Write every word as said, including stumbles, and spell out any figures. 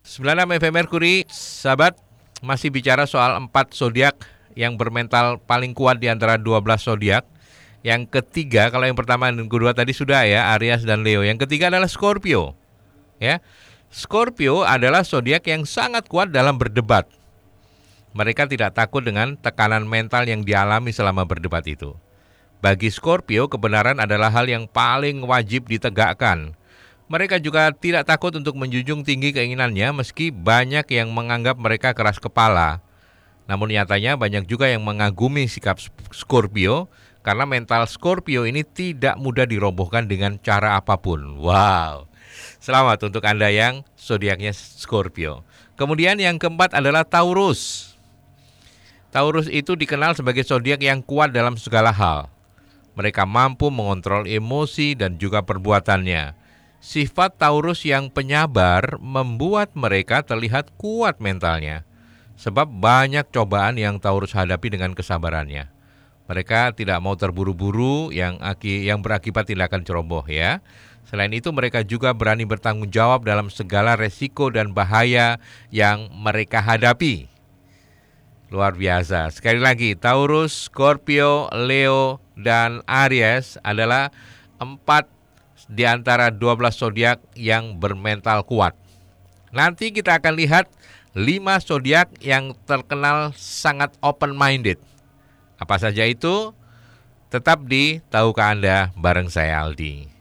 sembilan puluh enam F M Mercury, sahabat, masih bicara soal empat zodiak yang bermental paling kuat di antara dua belas zodiak. Yang ketiga, kalau yang pertama dan kedua tadi sudah ya, Aries dan Leo. Yang ketiga adalah Scorpio. Ya. Scorpio adalah zodiak yang sangat kuat dalam berdebat. Mereka tidak takut dengan tekanan mental yang dialami selama berdebat itu. Bagi Scorpio, kebenaran adalah hal yang paling wajib ditegakkan. Mereka juga tidak takut untuk menjunjung tinggi keinginannya meski banyak yang menganggap mereka keras kepala. Namun nyatanya banyak juga yang mengagumi sikap Scorpio karena mental Scorpio ini tidak mudah dirobohkan dengan cara apapun. Wow. Selamat untuk Anda yang zodiaknya Scorpio. Kemudian yang keempat adalah Taurus. Taurus itu dikenal sebagai zodiak yang kuat dalam segala hal. Mereka mampu mengontrol emosi dan juga perbuatannya. Sifat Taurus yang penyabar membuat mereka terlihat kuat mentalnya. Sebab banyak cobaan yang Taurus hadapi dengan kesabarannya. Mereka tidak mau terburu-buru yang aki, yang berakibat tindakan ceroboh ya. Selain itu mereka juga berani bertanggung jawab dalam segala resiko dan bahaya yang mereka hadapi. Luar biasa. Sekali lagi, Taurus, Scorpio, Leo, dan Aries adalah empat di antara dua belas zodiak yang bermental kuat. Nanti kita akan lihat lima zodiak yang terkenal sangat open-minded. Apa saja itu? Tetap di Tahukah Anda bareng saya Aldi.